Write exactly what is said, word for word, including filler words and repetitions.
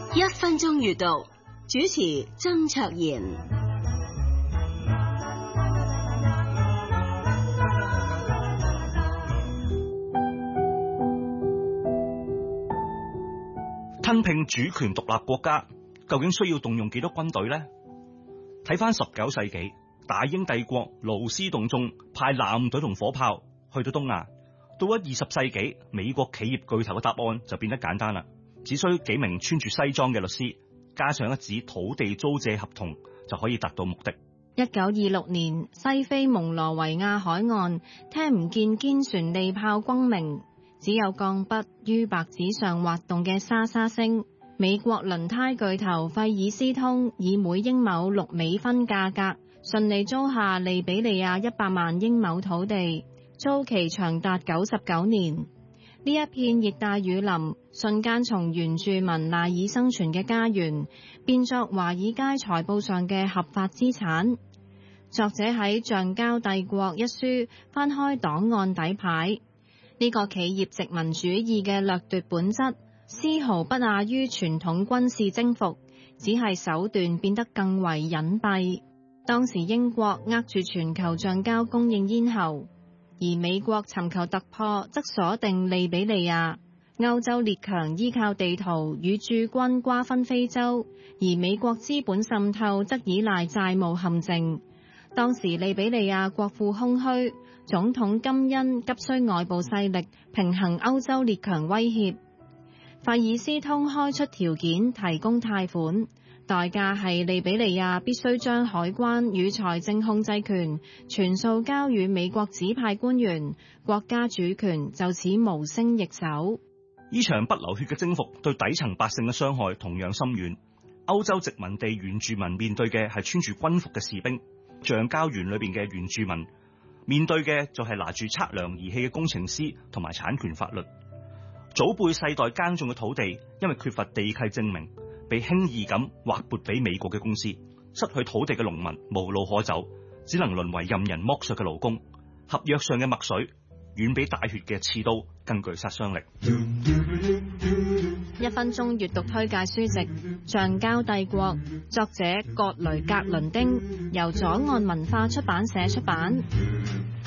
一分鐘閱讀，主持曾卓賢。 吞併主權獨立國家，究竟需要動用幾多軍隊呢？睇翻十九世紀，大英帝國勞師動眾派艦隊同火炮去到東亞。到咗二十世紀，美國企業巨頭嘅答案就變得簡單啦，只需幾名穿住西裝嘅律師，加上一紙土地租借合同，就可以達到目的。 一九二六年，西非蒙羅維亞海岸聽唔見堅船利炮轟鳴，只有鋼筆於白紙上滑動嘅沙沙聲。美國輪胎巨頭費爾斯通以每英畝六美分價格，順利租下利比里亞一百萬英畝土地，租期長達九十九年。呢一片熱帶雨林瞬間從原住民賴以生存嘅家園，變作華爾街財報上嘅合法資產。作者喺《橡膠帝國》一書翻開檔案底牌。呢個企業殖民主義嘅掠奪本質，絲毫不亞於傳統軍事征服，只係手段變得更為隱蔽。當時英國握住全球橡膠供應咽喉，而美國尋求突破，則鎖定利比里亞。歐洲列強依靠地圖與駐軍瓜分非洲，而美國資本滲透則依賴債務陷阱。當時利比里亞國庫空虛，總統金恩急需外部勢力平衡歐洲列強威脅。費爾斯通開出條件提供貸款，代價係利比里亞必須將海關與財政控制權全數交予美國指派官員，國家主權就此無聲易手。 呢場不流血嘅征服對底層百姓嘅傷害同樣深遠。歐洲殖民地原住民面對嘅係穿住軍服嘅士兵，橡膠園裏邊嘅原住民面對嘅就係拿住測量儀器嘅工程師同埋產權法律。祖輩世代耕種嘅土地，因為缺乏地契證明，被輕易咁劃撥俾美國嘅公司。失去土地嘅農民無路可走，只能淪為任人剝削嘅勞工。合約上嘅墨水遠比大血嘅刺刀更具殺傷力。 一分鐘閱讀推介書籍《橡膠帝國》，作者葛雷格倫丁，由左岸文化出版社出版。